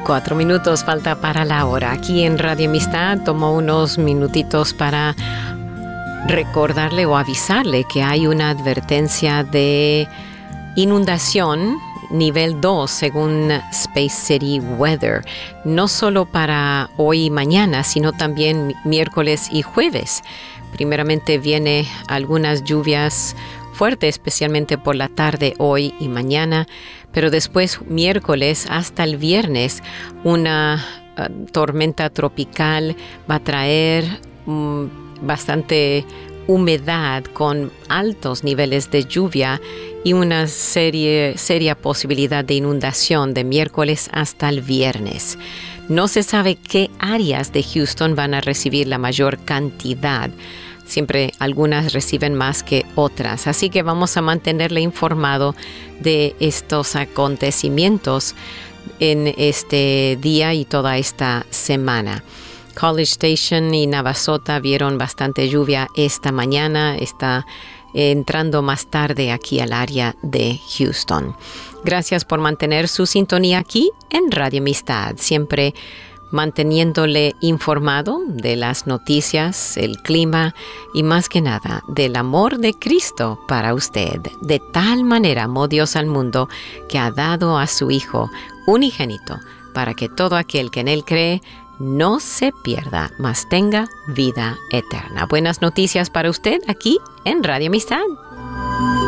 4 minutos falta para la hora. Aquí en Radio Amistad tomo unos minutitos para recordarle o avisarle que hay una advertencia de inundación nivel 2 según Space City Weather, no solo para hoy y mañana, sino también miércoles y jueves. Primeramente viene algunas lluvias fuertes, especialmente por la tarde hoy y mañana, pero después miércoles hasta el viernes una tormenta tropical va a traer bastante humedad con altos niveles de lluvia y una seria posibilidad de inundación de miércoles hasta el viernes. No se sabe qué áreas de Houston van a recibir la mayor cantidad. Siempre algunas reciben más que otras, así que vamos a mantenerle informado de estos acontecimientos en este día y toda esta semana. College Station y Navasota vieron bastante lluvia esta mañana, está entrando más tarde aquí al área de Houston. Gracias por mantener su sintonía aquí en Radio Amistad, siempre manteniéndole informado de las noticias, el clima y más que nada del amor de Cristo para usted. De tal manera amó Dios al mundo que ha dado a su Hijo unigénito para que todo aquel que en Él cree no se pierda, mas tenga vida eterna. Buenas noticias para usted aquí en Radio Amistad.